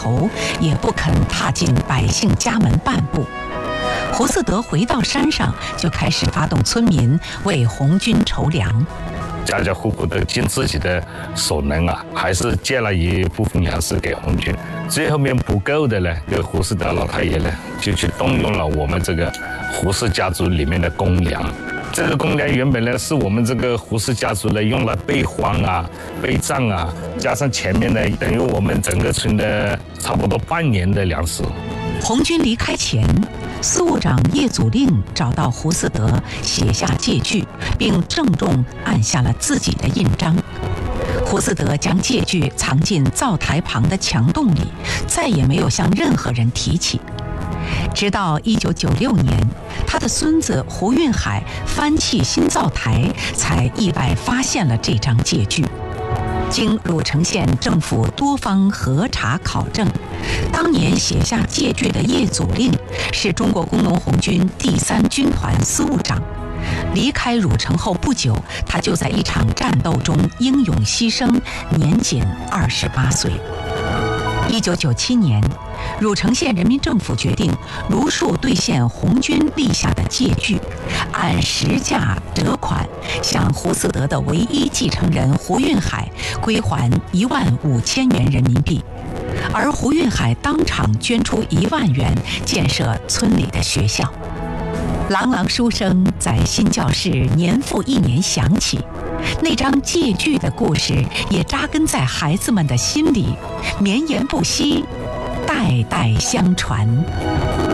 头，也不肯踏进百姓家门半步。胡嗣德回到山上，就开始发动村民为红军筹粮。 家家户户都尽自己的所能啊，还是借了一部分粮食给红军。最后面不够的呢，这个胡嗣德老太爷呢，就去动用了我们这个胡氏家族里面的公粮。这个公粮原本呢是我们这个胡氏家族呢用来备荒啊、备战啊，加上前面呢等于我们整个村的差不多半年的粮食。 红军离开前，司务长叶祖令找到胡嗣德，写下借据，并郑重按下了自己的印章。胡嗣德将借据藏进灶台旁的墙洞里，再也没有向任何人提起。直到1996年，他的孙子胡运海翻砌新灶台，才意外发现了这张借据。经汝城县政府多方核查考证，当年写下借据的叶祖令是中国工农红军第3军团司务长。离开汝城后不久，他就在一场战斗中英勇牺牲，年仅28岁。1997年，汝城县人民政府决定如数兑现红军立下的借据，按实价折款，向胡嗣德的唯一继承人胡运海归还15000元人民币，而胡运海当场捐出1万元建设村里的学校。朗朗书声在新教室年复一年响起，那张借据的故事也扎根在孩子们的心里，绵延不息，代代相传。